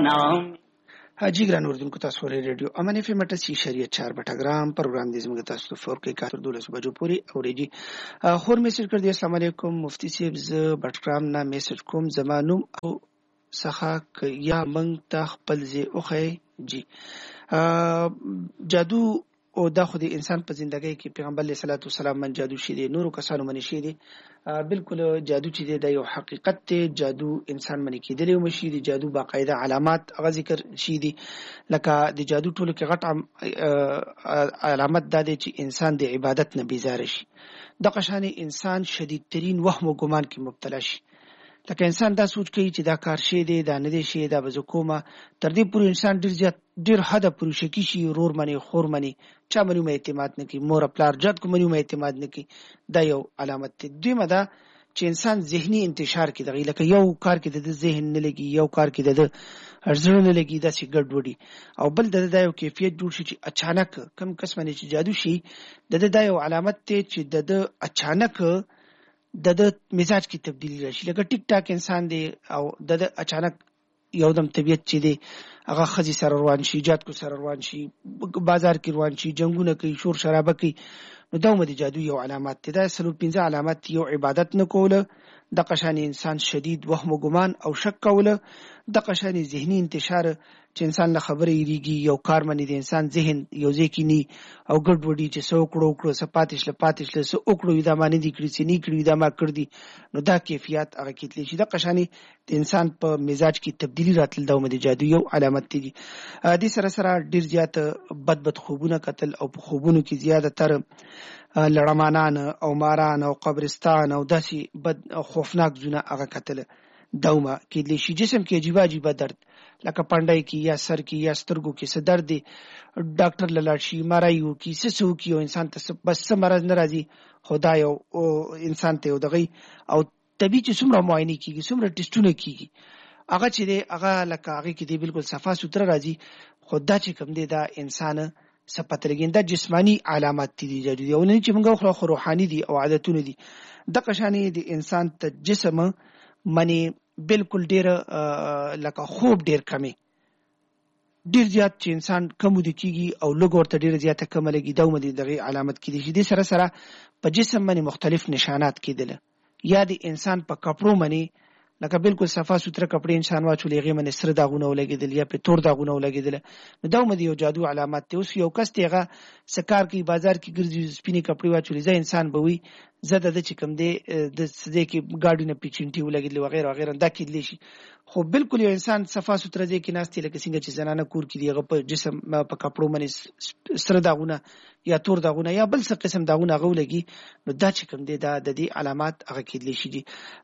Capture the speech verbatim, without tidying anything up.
نام حاجی ګران اردوونکو تاسو ولې ریډیو امن اف ام اٹھاسی اشاریه چار بټګرام پروګرام دې زموږ تاسو ته فور کې کاتر دولس بجو پوری اوریږي. خور میسج کړ دې السلام علیکم مفتی صاحب ز بټګرام نه میسج کوم زمانوم او څخه یا منګ ته خپل زی اوخه جی جادو او دا خو د انسان په زندګۍ کې پیغمبر علیه الصلاۃ والسلام من جادو شې دي نورو کسانو منی شې دي بالکل جادو چې دی د یو حقیقت ته جادو انسان منی کېدلی و شي دي جادو باقاعده علامات هغه ذکر شي دي لکه د جادو ټولو کې غټ علامت دا دی چې انسان د عبادت نه بیزار شي د قشانه انسان شدید ترین وهم او ګمان کې مبتلا شي لکه انسان دا سوچ کوي چې دا کار شي دی دا نه دی شي دا به کومه تر دې پورې انسان ډیر زیات ډیر حد پورې شکی شي رور منی خور منی چا منو اعتماد نه کوي مور پلار جد کو منو اعتماد نه کوي دا یو علامت دی دویمه دا چې انسان ذهني انتشار کې دغه لکه یو کار کې د ذهن نه لګي یو کار کې د ارزړه نه لګي دا چې ګډوډي او بل د یو کیفیت جوړ شي چې اچانک کم قسم نه چې جادو شي د د یو علامت ته چې د اچانک د د مزاج کی تبدیلی راشي لکه ټیک ټاک انسان دی او د اچانک یو دم طبیعت چې دی هغه خزي سره روان شي جات کو سره روان شي بازار کې روان شي جنگونه کوي شور شرابه کوي نو دا هم د جادو یو علامات دي دا سلو پنځه علامات یو عبادت نه کوله د قشان انسان شدید وهم او ګمان او شک کوله د قشان ذهني انتشار چې انسان له خبرې یریږي یو کار منی د انسان ذهن یو ځکه ني او ګډوډي چې سو کړو کړو سپاتش له پاتش له سو کړو دا معنی دي کړی چې ني کړی دا ما کړ دي نو دا کیفیت هغه کېتلی شي د قشاني د انسان په مزاج کې تبدیلی راتل دا د جادو یو علامت دي د سره سره ډیر زیات بد بد خوبونه قتل او په خوبونو کې زیاده تر لړمانان او ماران او قبرستان او داسې بد خوفناک زونه هغه قتل دومه کې لشي جسم کې عجیب عجیب درد لکه پندای کې یا سر کې یا سترګو کې څه درد دی ډاکټر لاله شي مارایو کې څه څو کې انسان ته بس مرز ناراضي خدای او انسان ته ودغی او طبي چې څومره معاینه کیږي څومره ټیسټونه کیږي هغه چې دی هغه لکه هغه کې دی بالکل صفا سوتره راځي خدا چې کوم دی دا انسان سپترګین دا جسمانی علامات دي جادو دی او نه چې موږ خو روحاني دي او عادتونه دي د قشانی د انسان ته جسم منی بالکل ډیر لکه خوب ډیر کمی ډیر زیات چې انسان کم د کیږي او لږ ورته ډیر زیاته کم لګي دا مدي دغه علامت کې دي چې سره سره په جسم باندې مختلف نشانات کېدل یا د انسان په کپړو باندې لکه بالکل صفا سوتره کپڑے انسان واچولې غي باندې سره داغونه ولګیدل یا په تور داغونه ولګیدل نو دا مدي یو جادو علامات ته اوس یو کس تیغه سکار کې بازار کې ګرځي سپینې کپڑے واچولې ځای انسان به وي زده د چې کوم دی د سده کې گاډي نه پیچنټي ولګیدل وغیرہ وغیرہ دا کېدلی شي خو بالکل یو انسان صفا سوتره ځای کې ناشته لکه څنګه چې زنانه کور کې دیغه په جسم په کپړو باندې سره داغونه یا تور داغونه یا بل څه قسم داغونه غولګي نو دا چې کوم دی دا د دې علامات هغه کېدلی شي دي